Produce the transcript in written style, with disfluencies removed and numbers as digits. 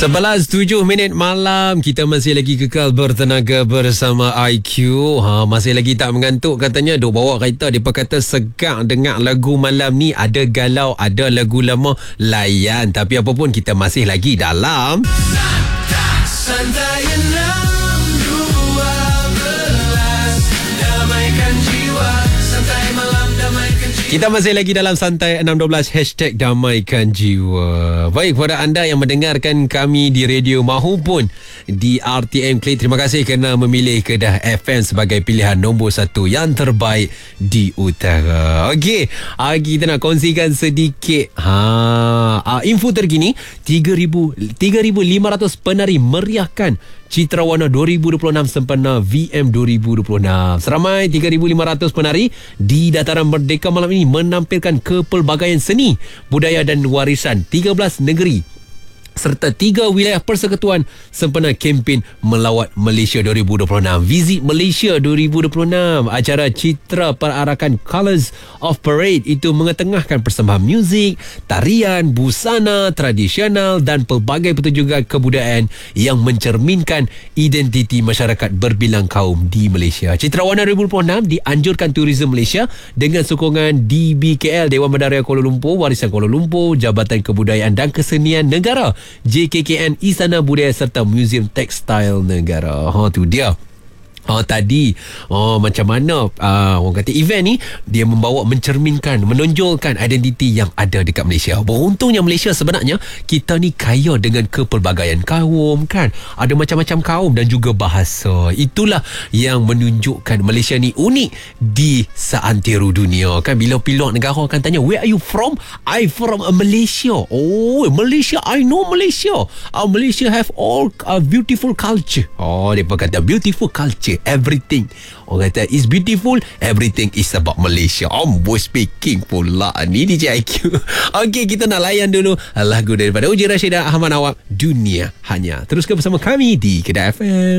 11:07 malam. Kita masih lagi kekal bertenaga bersama IQ. Masih lagi tak mengantuk katanya. Duk bawa kereta. Dia kata segak dengar lagu malam ni. Ada galau, ada lagu lama. Layan. Tapi apa pun kita masih lagi dalam Santai 6.12 Damaikan jiwa. Santai malam, damaikan jiwa. Kita masih lagi dalam Santai 6.12 #Damaikan Jiwa. Baik, kepada anda yang mendengarkan kami di radio mahupun di RTM Klik, terima kasih kerana memilih Kedah FM sebagai pilihan nombor 1 yang terbaik di utara. Okey, kita nak kongsikan sedikit info terkini. 3,500 penari meriahkan Citrawarna 2026 sempena VM 2026. Seramai 3,500 penari di Dataran Merdeka malam ini menampilkan kepelbagaian seni, budaya dan warisan 13 negeri serta 3 wilayah persekutuan sempena kempen Melawat Malaysia 2026. Visit Malaysia 2026. Acara citra perarakan Colours of Parade itu mengetengahkan persembahan muzik, tarian, busana tradisional dan pelbagai pertunjukan kebudayaan yang mencerminkan identiti masyarakat berbilang kaum di Malaysia. Citrawarna 2026 dianjurkan Tourism Malaysia dengan sokongan DBKL, Dewan Bandaraya Kuala Lumpur, Warisan Kuala Lumpur, Jabatan Kebudayaan dan Kesenian Negara, JKKN, Istana Budaya serta Muzium Tekstil Negara. Tu dia. Tadi macam mana orang kata event ni dia membawa, mencerminkan, menonjolkan identiti yang ada dekat Malaysia. Beruntungnya Malaysia sebenarnya kita ni kaya dengan kepelbagaian kaum kan. Ada macam-macam kaum dan juga bahasa. Itulah yang menunjukkan Malaysia ni unik di seantero dunia kan. Bila pilot negara akan tanya, where are you from? I from Malaysia. Oh, Malaysia, I know Malaysia. Malaysia have all beautiful culture. Dia kata beautiful culture. Everything orang kata is beautiful. Everything is about Malaysia. Boy speaking pula ni DJ IQ. Okey, kita nak layan dulu lagu daripada Uji Rashidah Ahmad Awab, Dunia Hanya. Teruskan bersama kami di Kedah FM.